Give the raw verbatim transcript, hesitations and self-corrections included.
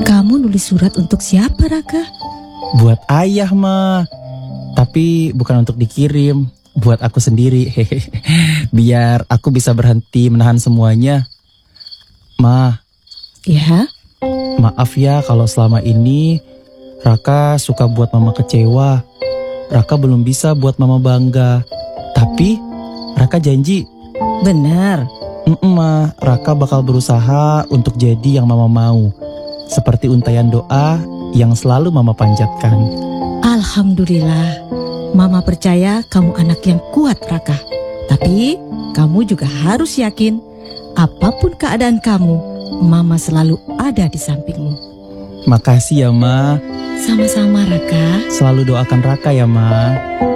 Kamu nulis surat untuk siapa, Raka? Buat ayah, Ma. Tapi bukan untuk dikirim, buat aku sendiri. Biar aku bisa berhenti menahan semuanya. Ma. Ya? Maaf ya kalau selama ini Raka suka buat Mama kecewa. Raka belum bisa buat Mama bangga. Tapi Raka janji. Benar. Mm-mm, Ma, Raka bakal berusaha untuk jadi yang Mama mau. Seperti untayan doa yang selalu Mama panjatkan. Alhamdulillah. Mama percaya kamu anak yang kuat, Raka. Tapi kamu juga harus yakin, apapun keadaan kamu, Mama selalu ada di sampingmu. Makasih ya, Ma. Sama-sama, Raka. Selalu doakan Raka ya, Ma.